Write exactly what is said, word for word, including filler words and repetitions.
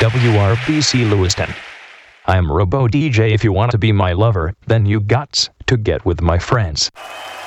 W R B C Lewiston. I'm Robo D J. If you want to be my lover, then you gots to get with my friends.